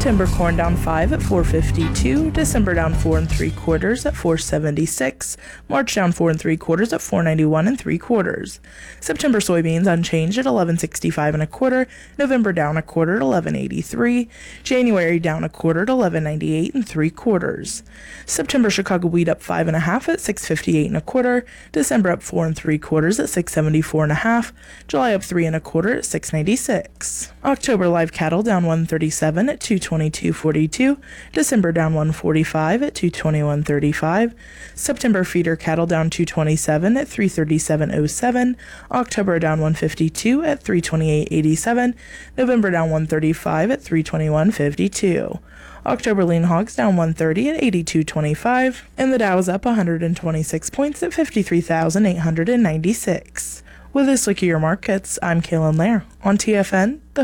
September corn down 5 at 4.52. December down 4 3/4 at 4.76. March down 4 3/4 at 4.91 3/4. September soybeans unchanged at 11.65 1/4. November down 1/4 at 11.83. January down 1/4 at 11.98 3/4. September Chicago wheat up 5 1/2 at 6.58 1/4. December up 4 3/4 at 6.74 1/2. July up 3 1/4 at 6.96. October live cattle down 137 at 222.42. December down 145 at 221.35. September feeder cattle down 227 at 337.07. October down 152 at 328.87. November down 135 at 321.52. October lean hogs down 130 at 82.25. And the Dow is up 126 points at 53,896. With this look at your markets, I'm Kaylin Lair on TFN, the